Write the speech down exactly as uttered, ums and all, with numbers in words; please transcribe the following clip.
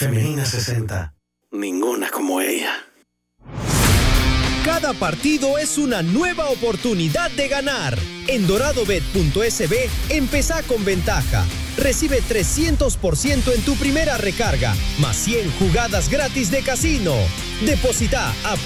Femenina sesenta. Ninguna como ella. Cada partido es una nueva oportunidad de ganar. En doradobet punto es be, empezá con ventaja. Recibe trescientos por ciento en tu primera recarga, más cien jugadas gratis de casino. Deposita a